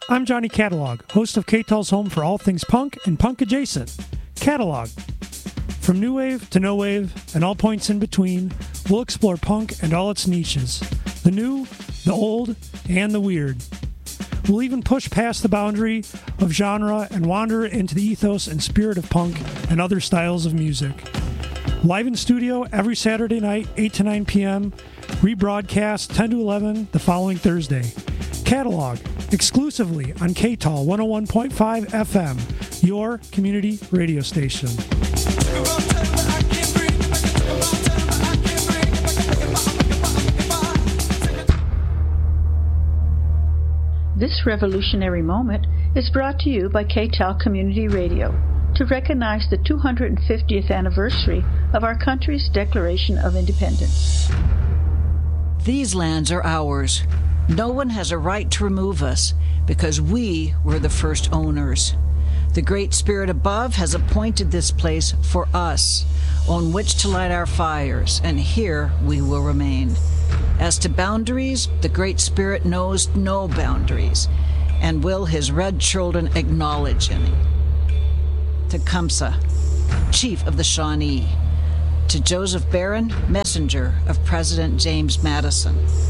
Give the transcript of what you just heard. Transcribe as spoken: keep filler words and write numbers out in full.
I'm Johnny Catalog, host of K-Tel's home for all things punk and punk adjacent. Catalog. From new wave to no wave and all points in between, we'll explore punk and all its niches. The new, the old, and the weird. We'll even push past the boundary of genre and wander into the ethos and spirit of punk and other styles of music. Live in studio every Saturday night, eight to nine p.m., rebroadcast ten to eleven the following Thursday. Catalog, exclusively on K T A L one oh one point five F M, your community radio station. This revolutionary moment is brought to you by K T A L Community Radio to recognize the two hundred fiftieth anniversary of our country's Declaration of Independence. These lands are ours. No one has a right to remove us because we were the first owners. The Great Spirit above has appointed this place for us, on which to light our fires, and here we will remain. As to boundaries, the Great Spirit knows no boundaries, and will his red children acknowledge any. Tecumseh, Chief of the Shawnee. To Joseph Barron, Messenger of President James Madison.